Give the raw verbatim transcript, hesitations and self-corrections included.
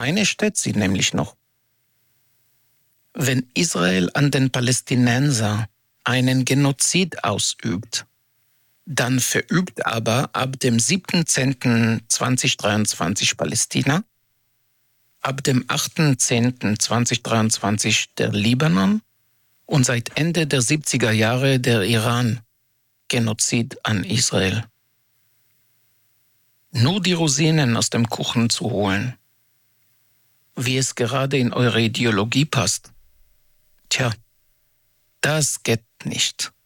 Eine steht sie nämlich noch. Wenn Israel an den Palästinenser einen Genozid ausübt, dann verübt aber ab dem siebten zehnten zweitausenddreiundzwanzig Palästina, ab dem achten zehnten zweitausenddreiundzwanzig der Libanon und seit Ende der siebziger Jahre der Iran Genozid an Israel. Nur die Rosinen aus dem Kuchen zu holen, wie es gerade in eure Ideologie passt. Tja, das geht nicht.